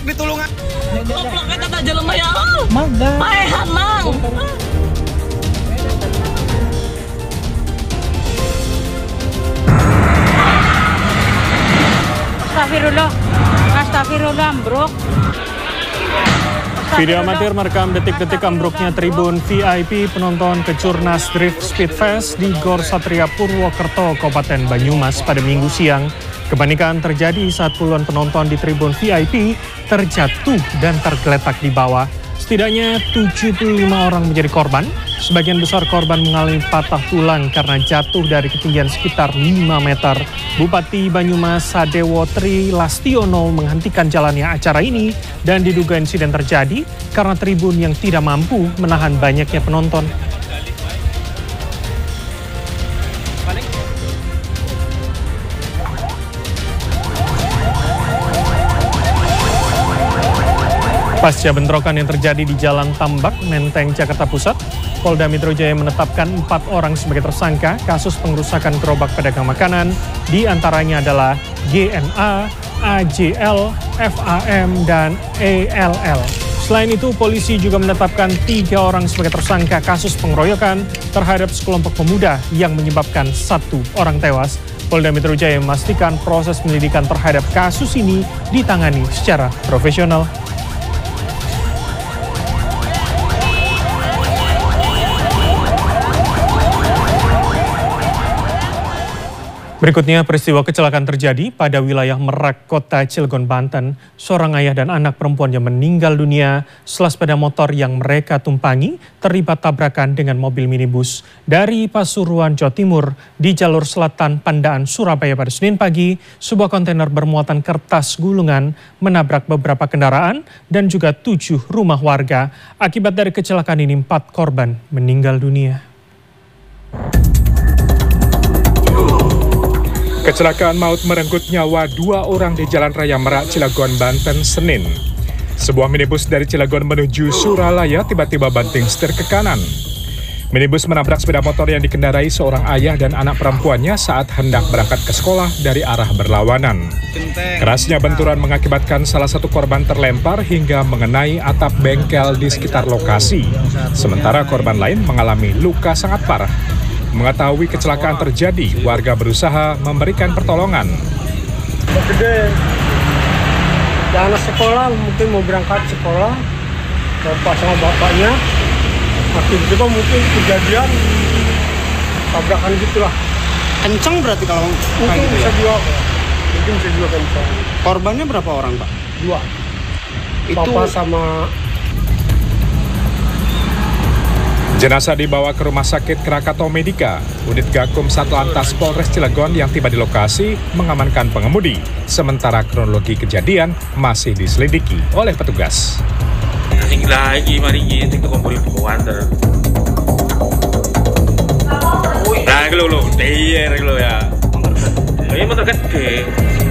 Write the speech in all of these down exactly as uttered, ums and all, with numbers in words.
di tulungan. Goblok eta teh jelema ya. Magda. Maehan mang. Astagfirullah. Astagfirullah, ambruk. Video amatir merekam detik-detik ambruknya tribun V I P penonton Kejurnas Drift Speed Fest di Gor Satria Purwokerto, Kabupaten Banyumas pada Minggu siang. Kepanikan terjadi saat puluhan penonton di tribun V I P terjatuh dan tergeletak di bawah. Setidaknya tujuh puluh lima orang menjadi korban. Sebagian besar korban mengalami patah tulang karena jatuh dari ketinggian sekitar lima meter. Bupati Banyumas Sadewo Tri Lastiono menghentikan jalannya acara ini dan diduga insiden terjadi karena tribun yang tidak mampu menahan banyaknya penonton. Pasca bentrokan yang terjadi di Jalan Tambak, Menteng, Jakarta Pusat, Polda Metro Jaya menetapkan empat orang sebagai tersangka kasus pengerusakan gerobak pedagang makanan, di antaranya adalah G N A, A J L, F A M, dan E L L. Selain itu, polisi juga menetapkan tiga orang sebagai tersangka kasus pengeroyokan terhadap sekelompok pemuda yang menyebabkan satu orang tewas. Polda Metro Jaya memastikan proses penyelidikan terhadap kasus ini ditangani secara profesional. Berikutnya, peristiwa kecelakaan terjadi pada wilayah Merak, Kota Cilegon, Banten. Seorang ayah dan anak perempuan yang meninggal dunia setelah sepeda motor yang mereka tumpangi terlibat tabrakan dengan mobil minibus dari Pasuruan, Jawa Timur di jalur selatan Pandaan, Surabaya pada Senin pagi. Sebuah kontainer bermuatan kertas gulungan menabrak beberapa kendaraan dan juga tujuh rumah warga. Akibat dari kecelakaan ini, empat korban meninggal dunia. Kecelakaan maut merenggut nyawa dua orang di Jalan Raya Merak, Cilegon, Banten, Senin. Sebuah minibus dari Cilegon menuju Suralaya tiba-tiba banting setir ke kanan. Minibus menabrak sepeda motor yang dikendarai seorang ayah dan anak perempuannya saat hendak berangkat ke sekolah dari arah berlawanan. Kerasnya benturan mengakibatkan salah satu korban terlempar hingga mengenai atap bengkel di sekitar lokasi. Sementara korban lain mengalami luka sangat parah. Mengetahui kecelakaan terjadi, warga berusaha memberikan pertolongan. Gede, anak sekolah mungkin mau berangkat sekolah, bapak sama bapaknya, tiba-tiba mungkin kejadian tabrakan gitulah. Kenceng berarti kalau mungkin gitu bisa ya? dua, mungkin bisa dua kenceng. Korbannya berapa orang, Pak? Dua. Itu Bapak sama. Jenazah dibawa ke Rumah Sakit Krakatau Medika. Unit Gakum Satlantas Polres Cilegon yang tiba di lokasi mengamankan pengemudi. Sementara kronologi kejadian masih diselidiki oleh petugas. Asing lagi mari kita ke kumpul water. Nah, lo lo, dia lo ya. Ini motor gede.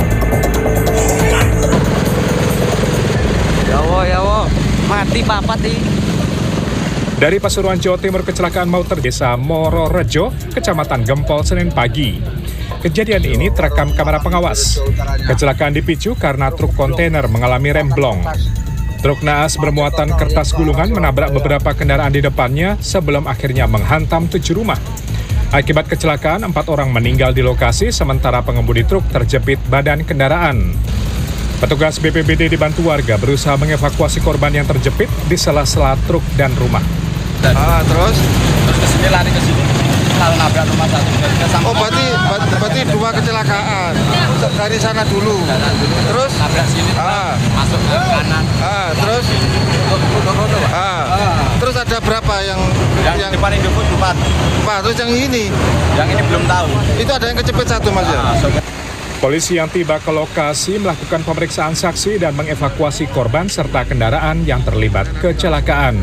Yawo yawo, mati papat nih. Dari Pasuruan, Jawa Timur, kecelakaan maut terjadi desa Mororejo, Kecamatan Gempol, Senin pagi. Kejadian ini terekam kamera pengawas. Kecelakaan dipicu karena truk kontainer mengalami remblong. Truk naas bermuatan kertas gulungan menabrak beberapa kendaraan di depannya sebelum akhirnya menghantam tujuh rumah. Akibat kecelakaan, empat orang meninggal di lokasi, sementara pengemudi truk terjepit badan kendaraan. Petugas B P B D dibantu warga berusaha mengevakuasi korban yang terjepit di sela-sela truk dan rumah. Ah, terus? Terus ke sini lari ke sini. Lalu nabrak rumah satu. Oh, berarti berarti dua kecelakaan. Dari sana dulu. Terus nabrak sini, ah. masuk ke kanan. Ah, terus ah. Terus ada berapa yang yang, yang depan itu empat. Empat. Terus yang ini? Yang ini belum tahu. Itu ada yang kecepet satu, Mas ya? Ah, so Polisi yang tiba ke lokasi melakukan pemeriksaan saksi dan mengevakuasi korban serta kendaraan yang terlibat kecelakaan.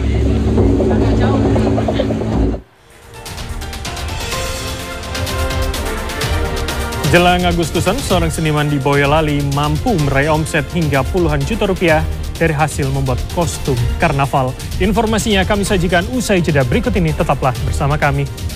Jelang Agustusan, seorang seniman di Boyolali mampu meraih omset hingga puluhan juta rupiah dari hasil membuat kostum karnaval. Informasinya kami sajikan usai jeda berikut ini, tetaplah bersama kami.